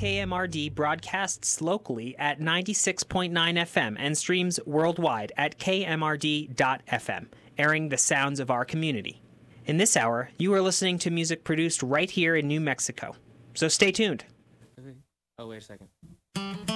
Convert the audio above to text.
KMRD broadcasts locally at 96.9 FM and streams worldwide at kmrd.fm, airing the sounds of our community. In this hour, you are listening to music produced right here in New Mexico. So stay tuned. Oh, wait a second.